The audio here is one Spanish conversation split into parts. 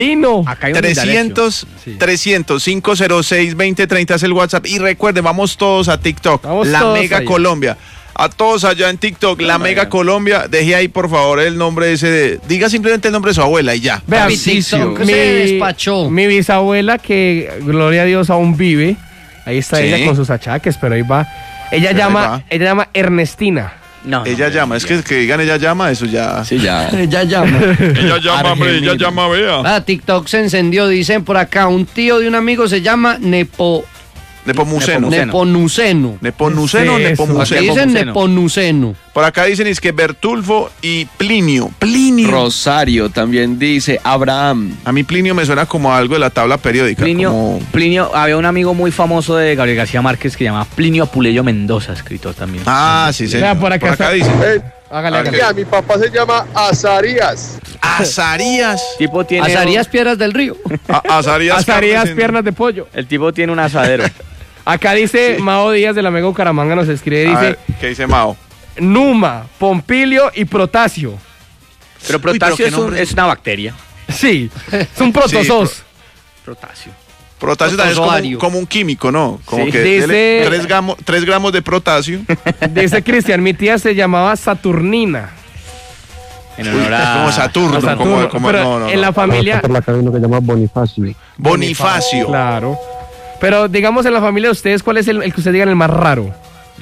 Lino. Acá hay 300, 506-2030 es el WhatsApp. Y recuerden, vamos todos a TikTok, Vamos La todos Mega allá. Colombia. A todos allá en TikTok, La Mega Colombia. Deje ahí, por favor, el nombre ese diga simplemente el nombre de su abuela y ya. Vea, Mi TikTok se despachó. mi bisabuela, que gloria a Dios aún vive, ahí está Sí. ella con sus achaques, pero ahí va. Ella llama Ernestina. No, Ella llama, es que digan ella llama, eso ya. Sí, ya. Ya llama. Ella llama, hombre, ella llama, vea. TikTok se encendió, dicen por acá, un tío de un amigo se llama Nepomuceno. Neponuceno. Neponuceno o ¿Qué es eso? Aquí Nepomuceno. dicen Neponuceno. Por acá dicen es que Bertulfo y Plinio. Rosario también dice Abraham. A mí Plinio me suena como algo de la tabla periódica. como- Plinio, había un amigo muy famoso de Gabriel García Márquez que se llama Plinio Apuleyo Mendoza, escritor también. Ah, sí, señor. Vea, por acá está. dicen. Hágale, hágale. Ya, mi papá se llama Azarías. Azarías. Tipo tiene Azarías Piedras del Río. Azarías. Azarías, Carnes en- piernas de pollo. El tipo tiene un asadero. Acá dice Mao Díaz de la Mega Bucaramanga, nos escribe, A dice ver, ¿qué dice Mao? Numa, Pompilio y Protasio. Pero Uy, Protasio pero qué es, nombre. es una bacteria. Sí, es un protozoos. Protasio. Protasio también es Protozoario. como un químico, ¿no? Como Sí. que Dice- dele 3 gramos de protasio. Dice Cristian, mi tía se llamaba Saturnina. En Uy, honor a... como Saturno. A Saturno, pero no. en la familia... la cabina que llama Bonifacio. Bonifacio. Claro. Pero digamos en la familia de ustedes, ¿cuál es el que ustedes digan el más raro?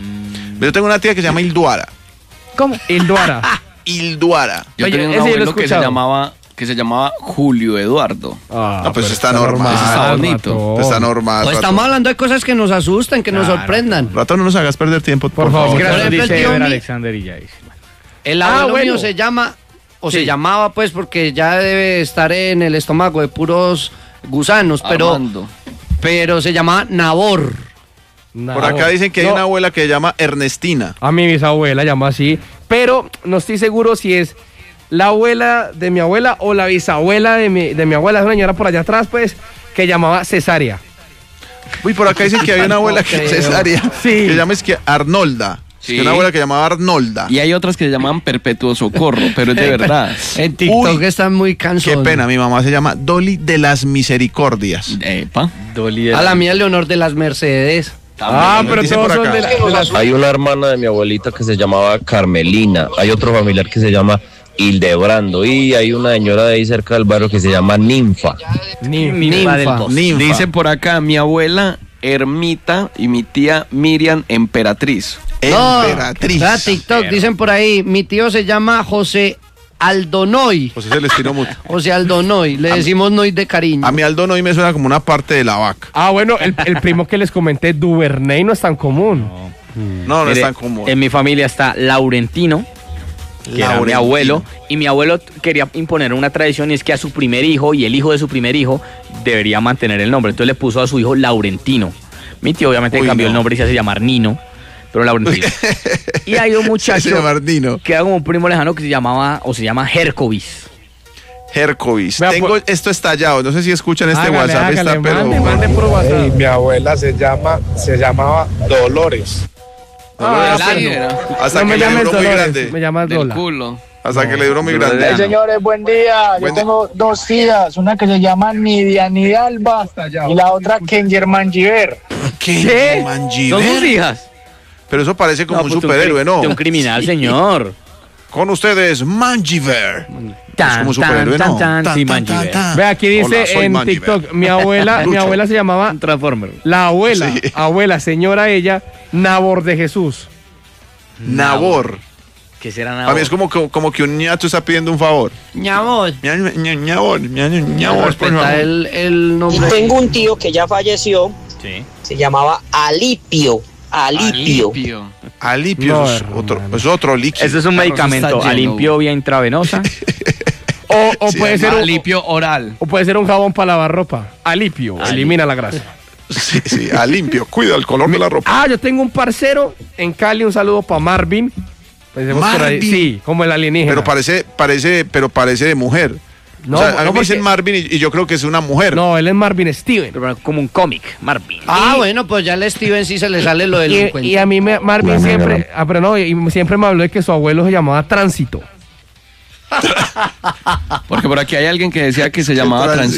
Yo tengo una tía que se llama Hilduara. ¿Cómo? Hilduara. Hilduara. Yo Oye, tenía un ese yo lo he abuelo que escuchado. se llamaba Julio Eduardo. No, pues está normal. Está bonito. ratón. Está normal. Pues estamos hablando de cosas que nos asustan, que nos sorprendan. Ratón, no nos hagas perder tiempo, por favor. favor. Gracias, Por ejemplo, dice el tío Ever Mi- Alexander y ya dice. El abuelo bueno. mío se llama, o se Sí. llamaba pues porque ya debe estar en el estómago de puros gusanos, Armando. pero se llamaba Nabor. Por acá dicen que hay No, una abuela que se llama Ernestina. A mi bisabuela llama así, pero no estoy seguro si es la abuela de mi abuela o la bisabuela de mi abuela, es una señora por allá atrás, pues, que llamaba Cesárea. Uy, por acá dicen que hay una abuela que es cesárea. Sí. Que llama es que Arnolda. Sí. Que una abuela que llamaba Arnolda. Y hay otras que se llaman Perpetuo Socorro, pero es de verdad. En TikTok Uy, están muy Qué cansados. pena, mi mamá se llama Dolly de las Misericordias. Epa. A la mía Leonor de las Mercedes. Ah, pero dice todos por son acá. de las... Hay una hermana de mi abuelita que se llamaba Carmelina. Hay otro familiar que se llama Hildebrando. Y hay una señora de ahí cerca del barrio que se llama Ninfa. Ninfa del Bosque. Ninfa. Dice por acá mi abuela Ermita y mi tía Miriam Emperatriz. Emperatriz. Ah, TikTok, dicen por ahí, mi tío se llama José Aldonoy. Pues se les tiró mucho. José Aldonoy, le decimos Noy de cariño. A mí Aldonoy me suena como una parte de la vaca. Ah, bueno, el primo que les comenté, Duvernay, no es tan común. No, no es Mire, tan común. En mi familia está Laurentino, que era mi Laurentino. abuelo, y mi abuelo quería imponer una tradición y es que a su primer hijo y el hijo de su primer hijo debería mantener el nombre. Entonces le puso a su hijo Laurentino. Mi tío obviamente Uy, cambió no. el nombre y se hace llamar Nino, pero Laurentino. Y hay un Se muchacho llama Ardino. que era como un primo lejano que se llamaba o se llama Hercovis. Hercovis. Vea, Tengo pues- esto estallado. No sé si escuchan este Hágale, WhatsApp. hágale, Está, pero. mande por WhatsApp. Mi abuela se llamaba Dolores. Ah, La pero- era Hasta no que me le llames duró muy Dolores, grande. me llamas del Dola. culo. Hasta que le duró muy grande. Hey, Señores, buen día. Buen Yo día. tengo dos tías, una que se llama Nidia Nidalba y la otra Kenger Mangiver. ¿Qué? ¿Son sus hijas? Pero eso parece como un pues, superhéroe, ¿no? De un criminal, señor. Con ustedes, Mangiver. Es como un superhéroe, ¿no? Sí, Mangiver. Ve, aquí dice Hola, soy en Mangiver. TikTok, mi abuela se llamaba, Un Transformer. la abuela, Sí. abuela, señora ella, Nabor de Jesús. Nabor. ¿Qué será A mí Nabor? es como que un ñato está pidiendo un favor. Ñamor. Ñabor, por Respeta favor. el Y nombre. tengo un tío que ya falleció, Sí. se llamaba Alipio. Alipio. Alipio No, es otro líquido. Eso es un medicamento está lleno. alimpio vía intravenosa. O Sí, puede ser un, Alipio oral. o puede ser un jabón para lavar ropa. Alipio, elimina la grasa. Sí, Alimpio. Cuida el color de la ropa. Ah, yo tengo un parcero en Cali, un saludo para Marvin. Pensemos por ahí. Marvin. Sí, como el alienígena. Pero parece de mujer. No, O sea, a mí no, me porque- dicen Marvin y yo creo que es una mujer. No, él es Marvin Steven. Pero como un cómic, Marvin. Ah, bueno, pues ya al Steven sí se le sale lo del Y a mí Marvin siempre, pero no, y siempre me habló de que su abuelo se llamaba Tránsito. Porque por aquí hay alguien que decía que se llamaba